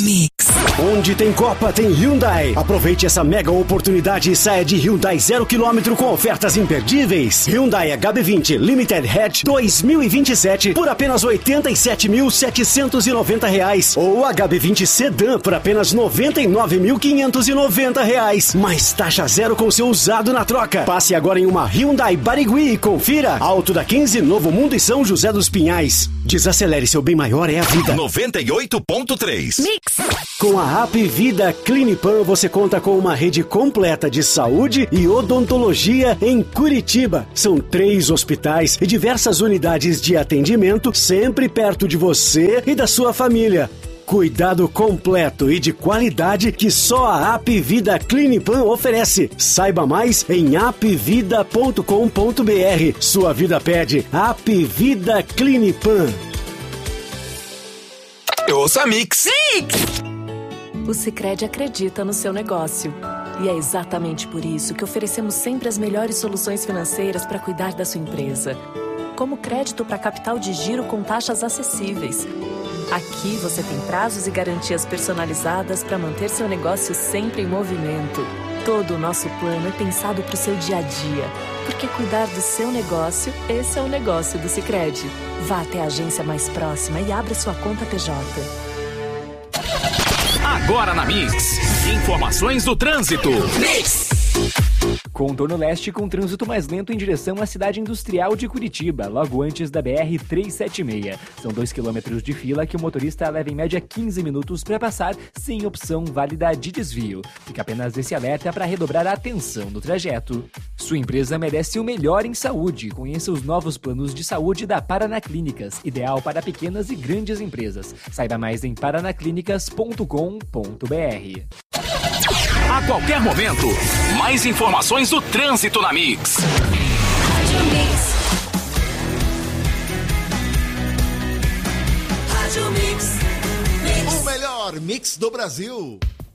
Mix. Onde tem Copa, tem Hyundai. Aproveite essa mega oportunidade e saia de Hyundai 0 km com ofertas imperdíveis. Hyundai HB20 Limited Hatch 2027 por apenas R$ 87.790. Ou HB20 Sedan por apenas R$ 99.590. Mais taxa zero com seu usado na troca. Passe agora em uma Hyundai Barigui e confira. Alto da 15, Novo Mundo e São José dos Pinhais. Desacelere, seu bem maior é a vida. 98.3 Mix. Com a Apvida Clinipan, você conta com uma rede completa de saúde e odontologia em Curitiba. São 3 hospitais e diversas unidades de atendimento, sempre perto de você e da sua família. Cuidado completo e de qualidade que só a Apvida Clinipan oferece. Saiba mais em apvida.com.br. Sua vida pede Apvida Clinipan. Ouça Mix. O Sicredi acredita no seu negócio. E é exatamente por isso que oferecemos sempre as melhores soluções financeiras para cuidar da sua empresa. Como crédito para capital de giro com taxas acessíveis. Aqui você tem prazos e garantias personalizadas para manter seu negócio sempre em movimento. Todo o nosso plano é pensado para o seu dia a dia. Porque cuidar do seu negócio, esse é o negócio do Sicredi. Vá até a agência mais próxima e abra sua conta PJ. Agora na Mix, informações do trânsito. Mix. Contorno Leste com trânsito mais lento em direção à cidade industrial de Curitiba, logo antes da BR-376. São 2 quilômetros de fila que o motorista leva em média 15 minutos para passar, sem opção válida de desvio. Fica apenas esse alerta para redobrar a atenção no trajeto. Sua empresa merece o melhor em saúde. Conheça os novos planos de saúde da Paraná Clínicas, ideal para pequenas e grandes empresas. Saiba mais em paranaclinicas.com.br. A qualquer momento, mais informações do trânsito na Mix. O melhor mix do Brasil.